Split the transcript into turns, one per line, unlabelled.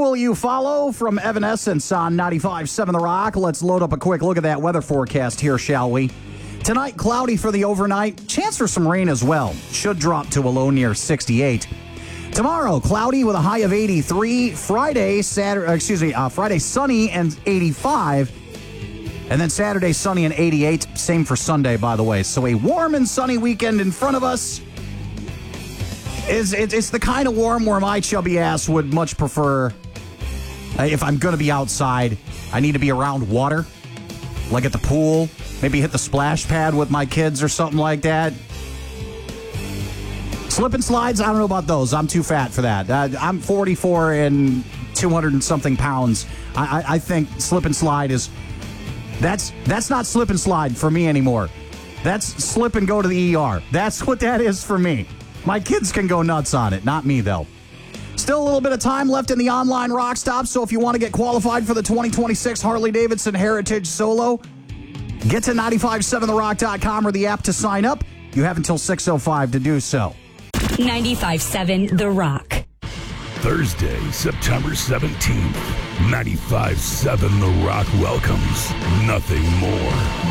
Will You Follow from Evanescence on 95.7 The Rock. Let's load up a quick look at that weather forecast here, shall we? Tonight, cloudy for the overnight. Chance for some rain as well. Should drop to a low near 68. Tomorrow, cloudy with a high of 83. Friday, sunny and 85. And then Saturday, sunny and 88. Same for Sunday, by the way. So a warm and sunny weekend in front of us. It's the kind of warm where my chubby ass would much prefer, if I'm going to be outside, I need to be around water, like at the pool, maybe hit the splash pad with my kids or something like that. Slip and slides, I don't know about those. I'm too fat for that. I'm 44 and 200 and something pounds. I think slip and slide is, that's not slip and slide for me anymore. That's slip and go to the ER. That's what that is for me. My kids can go nuts on it, not me, though. Still a little bit of time left in the online rock stop, so if you want to get qualified for the 2026 Harley-Davidson Heritage Solo, get to 957therock.com or the app to sign up. You have until 6:05 to do so.
95.7 The Rock.
Thursday, September 17th, 95.7 The Rock welcomes Nothing More.